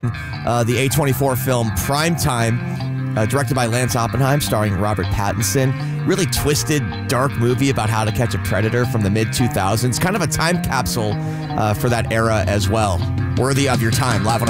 The A24 film Primetime, directed by Lance Oppenheim, starring Robert Pattinson. Really twisted, dark movie about how to catch a predator from the mid-2000s. Kind of a time capsule for that era as well. Worthy of your time. Live on